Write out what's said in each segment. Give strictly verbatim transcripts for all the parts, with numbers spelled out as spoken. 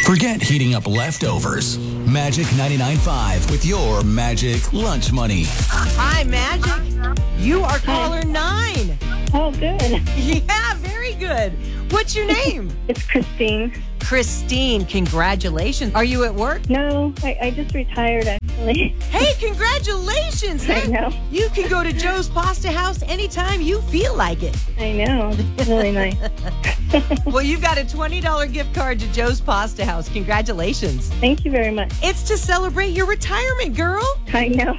Forget heating up leftovers. Magic ninety-nine point five with your Magic Lunch Money. Hi, Magic. You are caller nine. Oh, good. Yeah, very good. What's your name? It's Christine. Christine, congratulations. Are you at work? No, I, I just retired, actually. Hey, congratulations. I know. You can go to Joe's Pasta House anytime you feel like it. I know. It's really nice. Well, you've got a twenty dollars gift card to Joe's Pasta House. Congratulations. Thank you very much. It's to celebrate your retirement, girl. I know.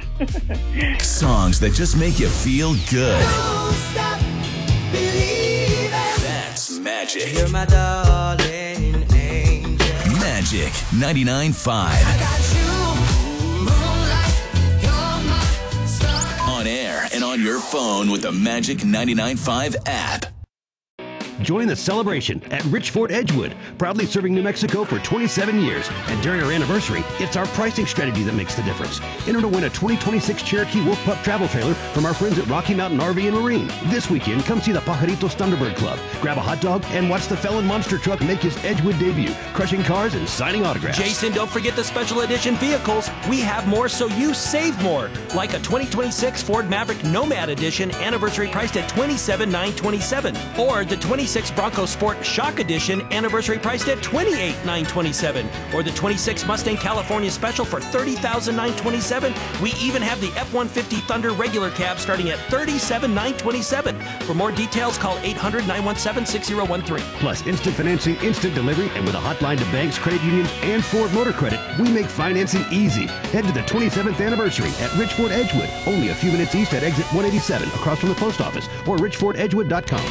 Songs that just make you feel good. Don't stop believing. That's Magic. You're my darling angel. Magic ninety-nine point five. I got you, moonlight, you're my star. On air and on your phone with the Magic ninety-nine point five app. Join the celebration at Rich Ford Edgewood, proudly serving New Mexico for twenty-seven years. And during our anniversary, it's our pricing strategy that makes the difference. Enter to win a twenty twenty-six Cherokee Wolf Pup travel trailer from our friends at Rocky Mountain R V and Marine. This weekend, come see the Pajaritos Thunderbird Club, grab a hot dog, and watch the Felon Monster Truck make his Edgewood debut, crushing cars and signing autographs. Jason, don't forget the special edition vehicles. We have more, so you save more. Like a twenty twenty-six Ford Maverick Nomad Edition, anniversary priced at twenty-seven thousand nine hundred twenty-seven dollars. Or the twenty-six Bronco Sport Shock Edition, anniversary priced at twenty-eight thousand nine hundred twenty-seven dollars. Or the twenty-six Mustang California Special for thirty thousand nine hundred twenty-seven dollars. We even have the F one fifty Thunder regular cab starting at thirty-seven thousand nine hundred twenty-seven dollars. For more details, call eight hundred, nine one seven, six zero one three. Plus instant financing, instant delivery, and with a hotline to banks, credit unions, and Ford Motor Credit, we make financing easy. Head to the twenty-seventh anniversary at Rich Ford Edgewood, only a few minutes east at exit one eighty-seven, across from the post office, or rich ford edgewood dot com.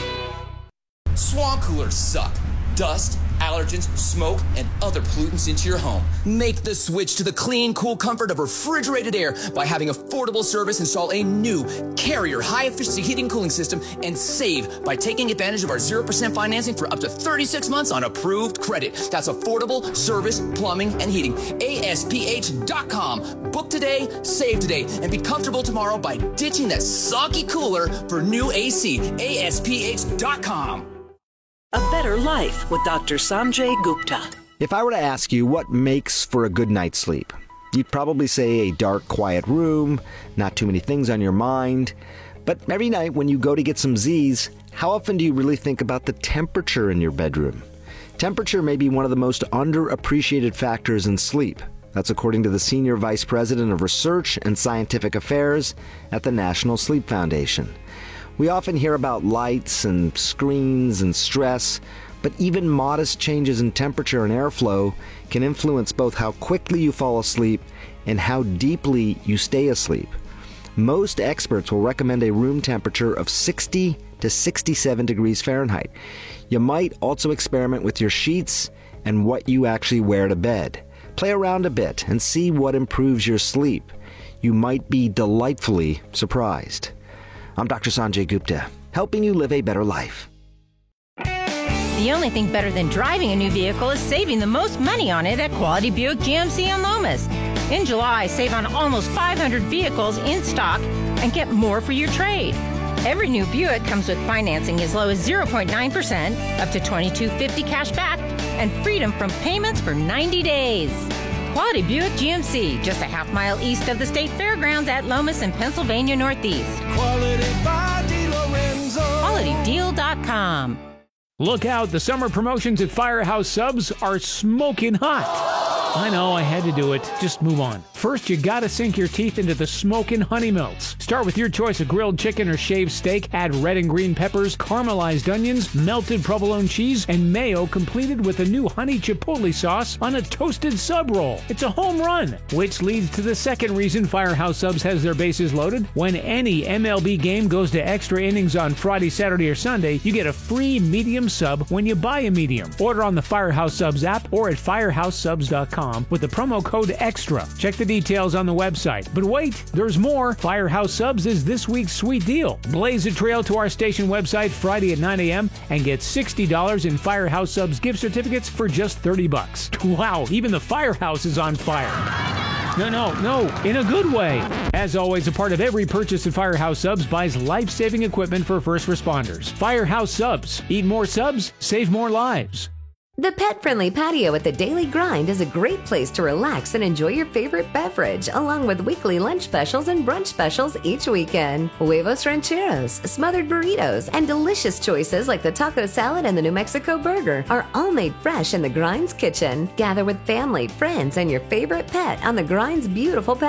Swamp coolers suck. Dust, allergens, smoke, and other pollutants into your home. Make the switch to the clean, cool comfort of refrigerated air by having affordable service install a new Carrier high-efficiency heating and cooling system and save by taking advantage of our zero percent financing for up to thirty-six months on approved credit. That's affordable service, plumbing, and heating. A S P H dot com. Book today, save today, and be comfortable tomorrow by ditching that soggy cooler for new A C. A S P H dot com. A Better Life with Doctor Sanjay Gupta. If I were to ask you what makes for a good night's sleep, you'd probably say a dark, quiet room, not too many things on your mind. But every night when you go to get some Z's, how often do you really think about the temperature in your bedroom? Temperature may be one of the most underappreciated factors in sleep. That's according to the Senior Vice President of Research and Scientific Affairs at the National Sleep Foundation. We often hear about lights and screens and stress, but even modest changes in temperature and airflow can influence both how quickly you fall asleep and how deeply you stay asleep. Most experts will recommend a room temperature of sixty to sixty-seven degrees Fahrenheit. You might also experiment with your sheets and what you actually wear to bed. Play around a bit and see what improves your sleep. You might be delightfully surprised. I'm Doctor Sanjay Gupta, helping you live a better life. The only thing better than driving a new vehicle is saving the most money on it at Quality Buick G M C in Lomas. In July, save on almost five hundred vehicles in stock and get more for your trade. Every new Buick comes with financing as low as zero point nine percent, up to twenty-two fifty cash back, and freedom from payments for ninety days. Quality Buick G M C, just a half mile east of the State Fairgrounds at Lomas in Pennsylvania Northeast. Quality by DeLorenzo. quality deal dot com. Look out, the summer promotions at Firehouse Subs are smoking hot. I know, I had to do it. Just move on. First, you gotta sink your teeth into the smokin' honey melts. Start with your choice of grilled chicken or shaved steak. Add red and green peppers, caramelized onions, melted provolone cheese, and mayo, completed with a new honey chipotle sauce on a toasted sub roll. It's a home run, which leads to the second reason Firehouse Subs has their bases loaded. When any M L B game goes to extra innings on Friday, Saturday, or Sunday, you get a free medium sub when you buy a medium. Order on the Firehouse Subs app or at firehouse subs dot com with the promo code EXTRA. Check the details on the website. But wait, there's more. Firehouse Subs is this week's sweet deal. Blaze a trail to our station website Friday at nine a.m. and get sixty dollars in Firehouse Subs gift certificates for just thirty bucks. Wow, even the firehouse is on fire. No, no, no, in a good way. As always, a part of every purchase at Firehouse Subs buys life-saving equipment for first responders. Firehouse Subs. Eat more subs, save more lives. The pet-friendly patio at the Daily Grind is a great place to relax and enjoy your favorite beverage, along with weekly lunch specials and brunch specials each weekend. Huevos rancheros, smothered burritos, and delicious choices like the taco salad and the New Mexico burger are all made fresh in the Grind's kitchen. Gather with family, friends, and your favorite pet on the Grind's beautiful patio.